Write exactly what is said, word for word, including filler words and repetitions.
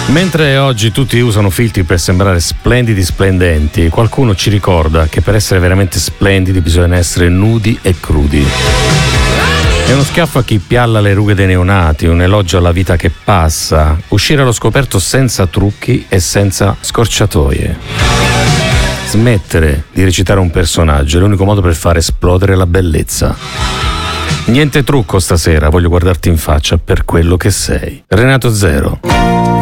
Mentre oggi tutti usano filtri per sembrare splendidi splendenti, qualcuno ci ricorda che per essere veramente splendidi bisogna essere nudi e crudi. È uno schiaffo a chi pialla le rughe dei neonati, un elogio alla vita che passa, uscire allo scoperto senza trucchi e senza scorciatoie. Smettere di recitare un personaggio è l'unico modo per fare esplodere la bellezza. Niente trucco stasera, voglio guardarti in faccia per quello che sei. Renato Zero.